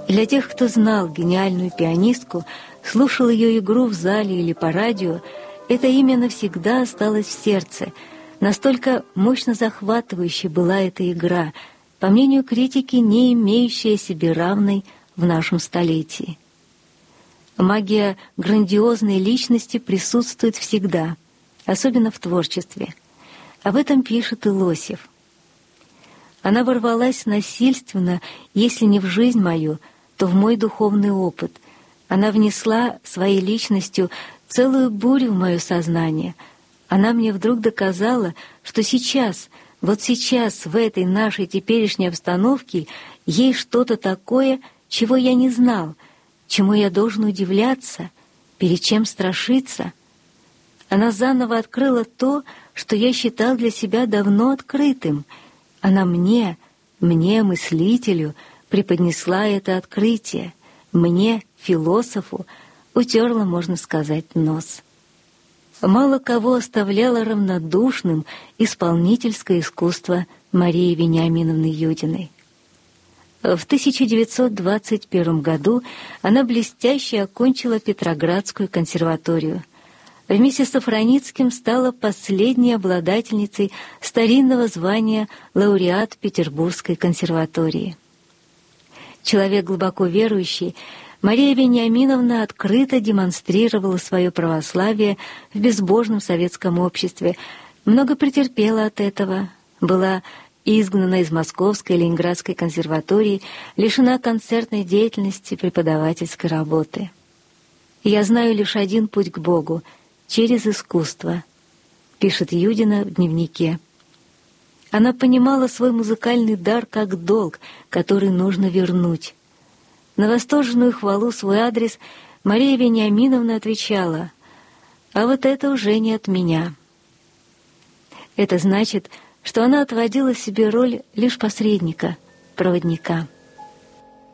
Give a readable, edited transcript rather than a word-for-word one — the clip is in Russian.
Для тех, кто знал гениальную пианистку, слушал ее игру в зале или по радио, это имя навсегда осталось в сердце. Настолько мощно захватывающей была эта игра, по мнению критики, не имеющая себе равной в нашем столетии. Магия грандиозной личности присутствует всегда, особенно в творчестве. Об этом пишет и Лосев. Она ворвалась насильственно, если не в жизнь мою, то в мой духовный опыт. Она внесла своей личностью целую бурю в мое сознание. Она мне вдруг доказала, что сейчас, вот сейчас, в этой нашей теперешней обстановке, есть что-то такое, чего я не знал, чему я должен удивляться, перед чем страшиться. Она заново открыла то, что я считал для себя давно открытым. Она мне, мыслителю, преподнесла это открытие. Мне, философу, утерла, можно сказать, нос. Мало кого оставляло равнодушным исполнительское искусство Марии Вениаминовны Юдиной. В 1921 году она блестяще окончила Петроградскую консерваторию. Вместе с Сафраницким стала последней обладательницей старинного звания лауреат Петербургской консерватории. Человек глубоко верующий, Мария Вениаминовна открыто демонстрировала свое православие в безбожном советском обществе, много претерпела от этого, была изгнана из Московской и Ленинградской консерватории, лишена концертной деятельности, преподавательской работы. «Я знаю лишь один путь к Богу — через искусство», — пишет Юдина в дневнике. Она понимала свой музыкальный дар как долг, который нужно вернуть. На восторженную хвалу свой адрес Мария Вениаминовна отвечала: «А вот это уже не от меня». Это значит, что она отводила себе роль лишь посредника, проводника.